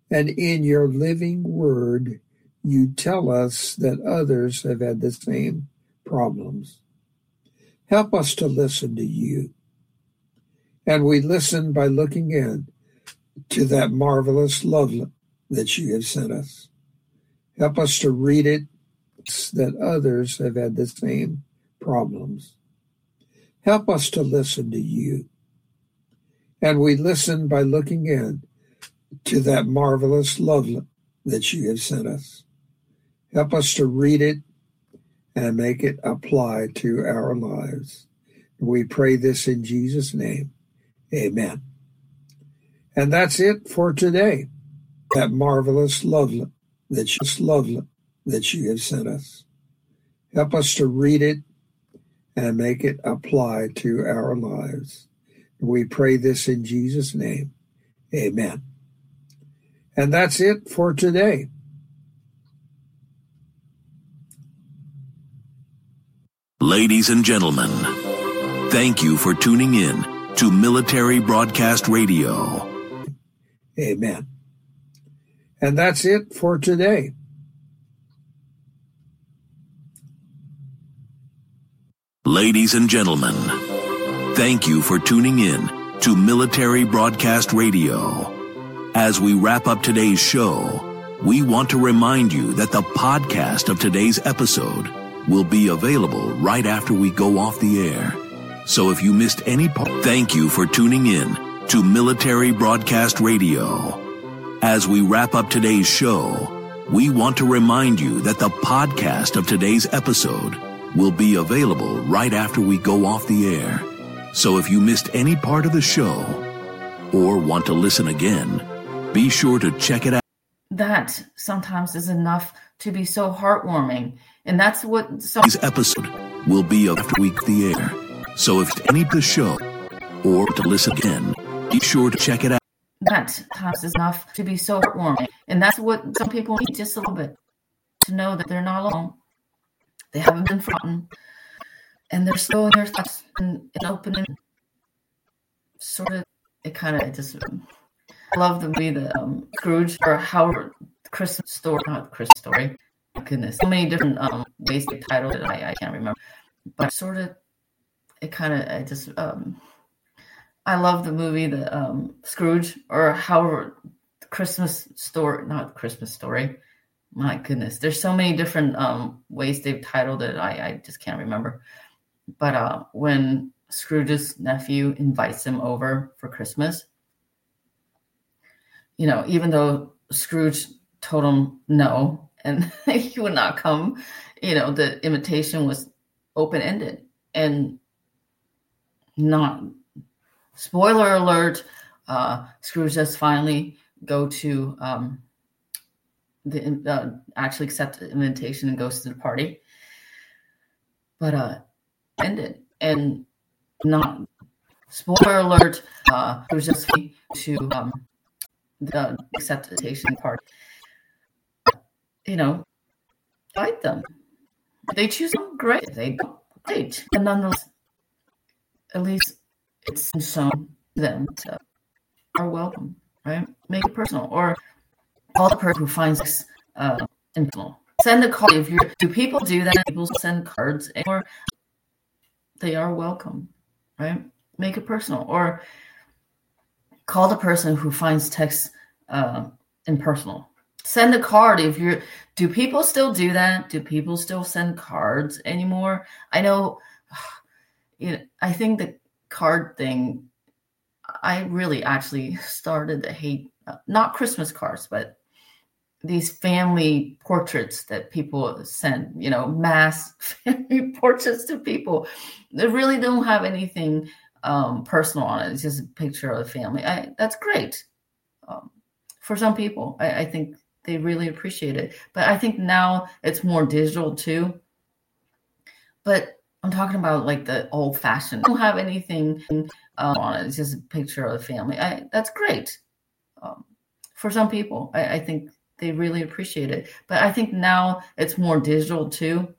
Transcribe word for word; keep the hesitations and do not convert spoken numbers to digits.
And in your living word, you tell us that others have had the same problems. Help us to listen to you. And we listen by looking in to that marvelous love that you have sent us. Help us to read it, that others have had the same problems. Help us to listen to you. And we listen by looking in to that marvelous love that you have sent us. Help us to read it and make it apply to our lives. We pray this in Jesus' name. Amen. And that's it for today. That marvelous love that you, love that you have sent us. Help us to read it and make it apply to our lives. We pray this in Jesus' name. Amen. And that's it for today. Ladies and gentlemen, thank you for tuning in to Military Broadcast Radio. Amen. And that's it for today. Ladies and gentlemen, thank you for tuning in to Military Broadcast Radio. As we wrap up today's show, we want to remind you that the podcast of today's episode will be available right after we go off the air. So if you missed any part, thank you for tuning in to Military Broadcast Radio. As we wrap up today's show, we want to remind you that the podcast of today's episode will be available right after we go off the air. So if you missed any part of the show or want to listen again, be sure to check it out. That sometimes is enough to be so heartwarming. And that's what some This episode will be after we the air. So if any of the show or to listen again, be sure to check it out. That sometimes is enough to be so heartwarming. And that's what some people need, just a little bit, to know that they're not alone. They haven't been forgotten. And they're still in their thoughts and, and open and sort of, it kind of just, I love the way that um, Scrooge or Howard, Christmas story, not Christmas story, my goodness, so many different um, ways they titled it, I, I can't remember. But sort of, it kind of, I just, um, I love the movie, the um, Scrooge or Howard, Christmas story, not Christmas story. My goodness, there's so many different um, ways they've titled it. I, I just can't remember. But uh, when Scrooge's nephew invites him over for Christmas, you know, even though Scrooge told him no and he would not come, you know, the invitation was open-ended and not, spoiler alert, uh, Scrooge does finally go to um, the uh, actually accept the invitation and goes to the party. But uh, ended and not, spoiler alert, uh, Scrooge does finally to um, the acceptation part, you know, fight them. They choose them, great. They don't, great. And nonetheless, at least it's shown to them to are welcome, right? Make it personal. Or call the person who finds this uh, personal. Send a card. If you're, do people do that? People send cards, or they are welcome, right? Make it personal. Or call the person who finds text uh, impersonal. Send a card if you're. Do people still do that? Do people still send cards anymore? I know. You know, I think the card thing. I really actually started to hate uh, not Christmas cards, but these family portraits that people send. You know, mass family portraits to people that really don't have anything um, personal on it. It's just a picture of the family. I, that's great. Um, for some people, I, I think they really appreciate it. But I think now it's more digital too. But I'm talking about like the old fashioned. Don't have anything um, on it. It's just a picture of the family. I, that's great. Um, for some people, I, I think they really appreciate it. But I think now it's more digital too.